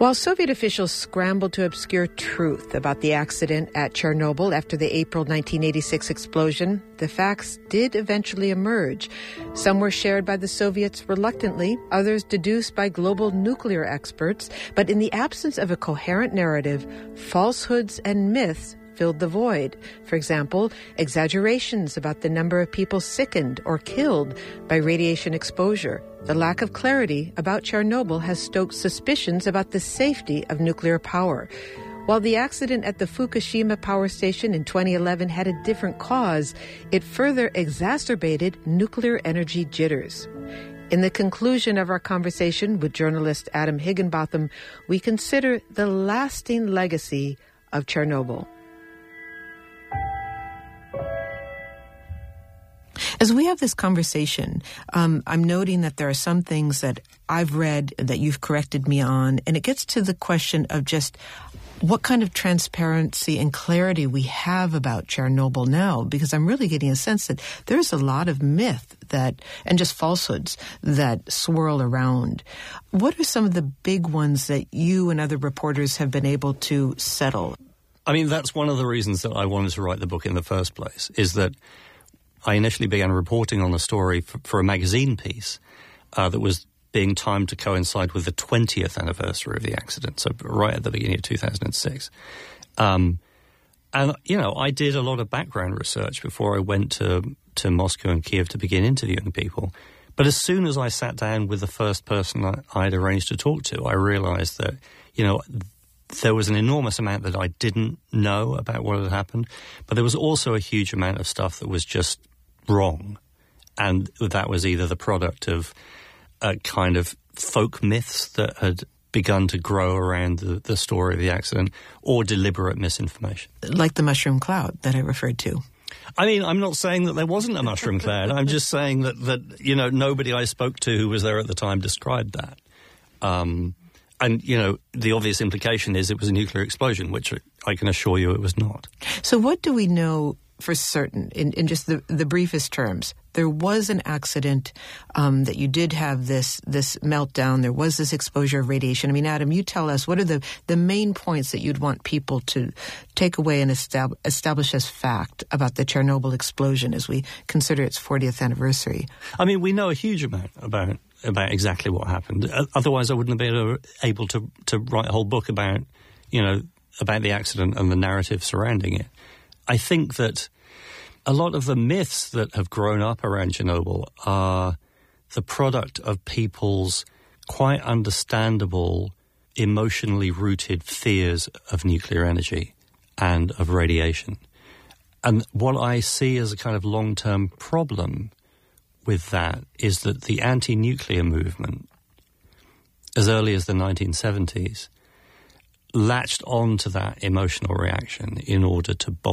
While Soviet officials scrambled to obscure truth about the accident at Chernobyl after the April 1986 explosion, the facts did eventually emerge. Some were shared by the Soviets reluctantly, others deduced by global nuclear experts. But in the absence of a coherent narrative, falsehoods and myths filled the void. For example, exaggerations about the number of people sickened or killed by radiation exposure. The lack of clarity about Chernobyl has stoked suspicions about the safety of nuclear power. While the accident at the Fukushima power station in 2011 had a different cause, it further exacerbated nuclear energy jitters. In the conclusion of our conversation with journalist Adam Higginbotham, we consider the lasting legacy of Chernobyl. As we have this conversation, I'm noting that there are some things that I've read that you've corrected me on, and it gets to the question of just what kind of transparency and clarity we have about Chernobyl now, because I'm really getting a sense that there's a lot of myth and just falsehoods that swirl around. What are some of the big ones that you and other reporters have been able to settle? I mean, that's one of the reasons that I wanted to write the book in the first place, is that I initially began reporting on the story for a magazine piece that was being timed to coincide with the 20th anniversary of the accident, so right at the beginning of 2006. And, I did a lot of background research before I went to Moscow and Kiev to begin interviewing people. But as soon as I sat down with the first person I'd arranged to talk to, I realized that, there was an enormous amount that I didn't know about what had happened, but there was also a huge amount of stuff that was just wrong. And that was either the product of a kind of folk myths that had begun to grow around the story of the accident, or deliberate misinformation. Like the mushroom cloud that I referred to. I mean, I'm not saying that there wasn't a mushroom cloud. I'm just saying that nobody I spoke to who was there at the time described that. And, the obvious implication is it was a nuclear explosion, which I can assure you it was not. So what do we know for certain, in just the briefest terms? There was an accident, that you did have this meltdown. There was this exposure of radiation. I mean, Adam, you tell us, what are the main points that you'd want people to take away and establish as fact about the Chernobyl explosion as we consider its 40th anniversary? I mean, we know a huge amount about exactly what happened. Otherwise, I wouldn't have been able to write a whole book about the accident and the narrative surrounding it. I think that a lot of the myths that have grown up around Chernobyl are the product of people's quite understandable, emotionally rooted fears of nuclear energy and of radiation. And what I see as a kind of long-term problem with that is that the anti-nuclear movement, as early as the 1970s, latched on to that emotional reaction in order to